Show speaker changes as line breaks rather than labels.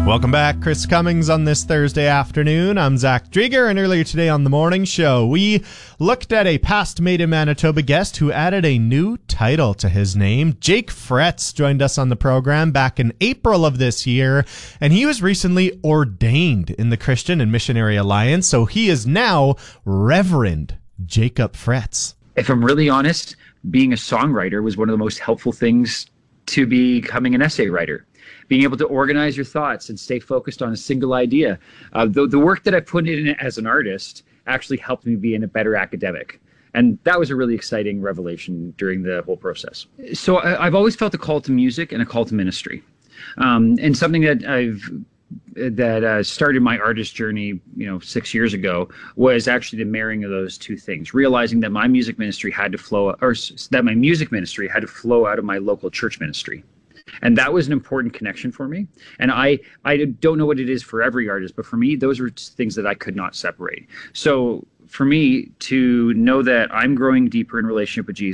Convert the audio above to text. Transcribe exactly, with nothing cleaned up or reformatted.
Welcome back. Chris Cummings on this Thursday afternoon. I'm Zach Drieger, and earlier today on the morning show, we looked at a past Made in Manitoba guest who added a new title to his name. Jake Fretz joined us on the program back in April of this year, and he was recently ordained in the Christian and Missionary Alliance, so he is now Reverend Jacob Fretz.
If I'm really honest, being a songwriter was one of the most helpful things to becoming an essay writer. Being able to organize your thoughts and stay focused on a single idea. Uh, the, the work that I put in as an artist actually helped me be a better academic. And that was a really exciting revelation during the whole process. So I, I've always felt a call to music and a call to ministry. Um, and something that I've that uh, started my artist journey, you know, six years ago, was actually the marrying of those two things. Realizing that my music ministry had to flow, or that my music ministry had to flow out of my local church ministry. And that was an important connection for me. And I, I don't know what it is for every artist, but for me, those were things that I could not separate. So for me to know that I'm growing deeper in relationship with Jesus,